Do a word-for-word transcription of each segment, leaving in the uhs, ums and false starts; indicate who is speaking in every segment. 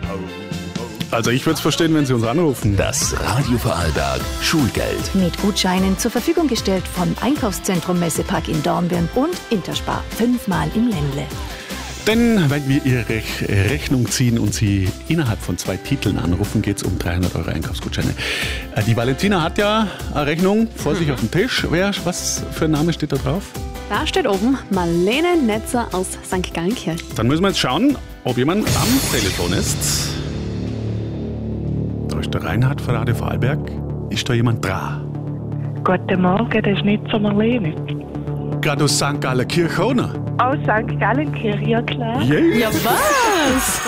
Speaker 1: Also ich würde es verstehen, wenn Sie uns anrufen.
Speaker 2: Das Radio Vorarlberg Schulgeld.
Speaker 3: Mit Gutscheinen zur Verfügung gestellt von Einkaufszentrum Messepark in Dornbirn und Interspar. Fünfmal im Ländle.
Speaker 1: Denn wenn wir Ihre Rechnung ziehen und Sie innerhalb von zwei Titeln anrufen, geht es um dreihundert Euro Einkaufsgutscheine. Die Valentina hat ja eine Rechnung vor sich auf dem Tisch. Wer, was für ein Name steht da drauf?
Speaker 4: Da steht oben Marlene Netzer aus Sankt Gallenkirch.
Speaker 1: Dann müssen wir jetzt schauen, ob jemand am Telefon ist. Da ist der Reinhard von Radio Vorarlberg. Ist da jemand dran?
Speaker 5: Guten Morgen, das ist nicht so Marlene.
Speaker 1: Gerade aus Sankt Gallenkirch auch noch?
Speaker 5: Aus Sankt Gallenkirch, ja klar.
Speaker 1: Yeah.
Speaker 4: Ja, was?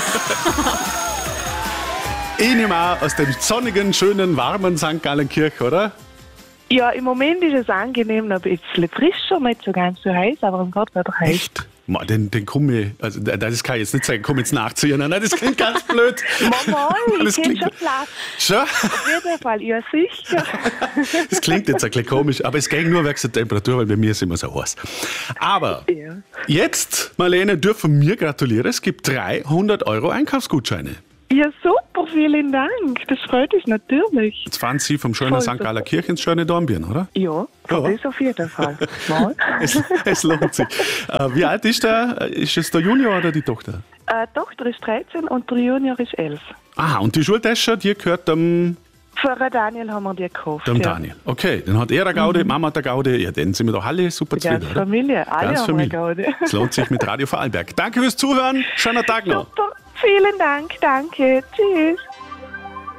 Speaker 1: Ich nehme an, aus dem sonnigen, schönen, warmen Sankt Gallenkirch, oder?
Speaker 5: Ja, im Moment ist es angenehm, ein bisschen frischer, nicht so ganz so heiß, aber es wird wieder heiß.
Speaker 1: Echt? Ma, den, den komme ich, also das kann ich jetzt nicht sagen, komm jetzt nachziehen. Nein, das klingt ganz blöd.
Speaker 5: Mama,
Speaker 1: Das
Speaker 5: ich
Speaker 1: klingt-
Speaker 5: kenne schon Platz.
Speaker 1: Schon?
Speaker 5: Auf jeden Fall, ja sicher.
Speaker 1: Das klingt jetzt ein bisschen komisch, aber es ging nur wegen der Temperatur, weil bei mir ist immer so heiß. Aber
Speaker 5: Ja.
Speaker 1: jetzt, Marlene, dürfen wir gratulieren. Es gibt dreihundert Euro Einkaufsgutscheine.
Speaker 5: Ja, super, vielen Dank. Das freut mich natürlich.
Speaker 1: Jetzt fahren Sie vom schönen
Speaker 5: Voll
Speaker 1: Sankt
Speaker 5: super.
Speaker 1: Gallenkirch ins schöne Dornbirn, oder?
Speaker 5: Ja,
Speaker 1: Ja.
Speaker 5: das auf jeden Fall. Mal.
Speaker 1: Es, es lohnt sich. Äh, wie alt ist der? Ist es der Junior oder die Tochter?
Speaker 5: Äh, die Tochter ist dreizehn und der Junior ist elf.
Speaker 1: Aha, und die Schultasche, die gehört dem,
Speaker 5: Für den Daniel haben wir die gekauft.
Speaker 1: dem
Speaker 5: ja.
Speaker 1: Daniel. Okay, dann hat er eine Gaude, Mama hat eine Gaude. Ja, dann sind wir doch alle super
Speaker 5: Die ganze
Speaker 1: zufrieden, oder?
Speaker 5: Familie, alle
Speaker 1: Ganz
Speaker 5: haben eine
Speaker 1: Familie.
Speaker 5: Gaude.
Speaker 1: Es lohnt sich mit Radio Vorarlberg. Danke fürs Zuhören. Schöner Tag noch.
Speaker 5: Super, vielen Dank, danke. Tschüss.